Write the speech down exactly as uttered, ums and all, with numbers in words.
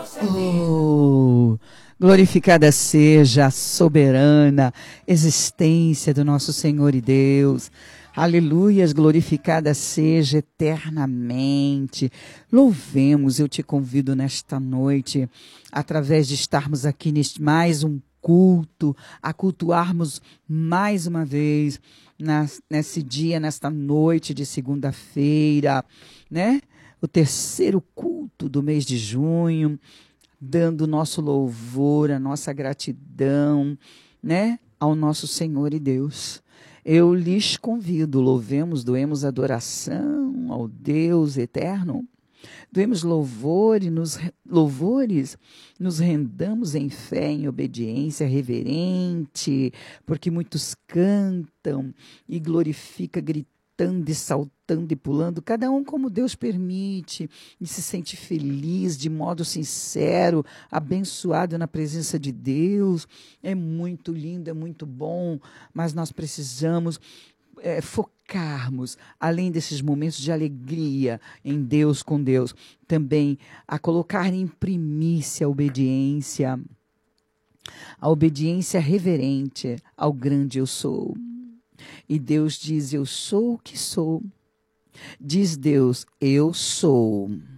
Oh, glorificada seja a soberana existência do nosso Senhor e Deus. Aleluias, glorificada seja eternamente. Louvemos, eu te convido nesta noite, através de estarmos aqui neste mais um culto, a cultuarmos mais uma vez nas, nesse dia, nesta noite de segunda-feira, né? O terceiro culto do mês de junho, dando nosso louvor, a nossa gratidão, né, ao nosso Senhor e Deus. Eu lhes convido, louvemos, doemos adoração ao Deus eterno, doemos louvor e nos, louvores, nos rendamos em fé, em obediência reverente, porque muitos cantam e glorificam, gritando e saltando e pulando, cada um como Deus permite, e se sente feliz, de modo sincero, abençoado na presença de Deus. É muito lindo, é muito bom, mas nós precisamos é, focarmos, além desses momentos de alegria em Deus, com Deus, também a colocar em primícia a obediência, a obediência reverente ao grande eu sou. E Deus diz, eu sou o que sou. Diz Deus, eu sou.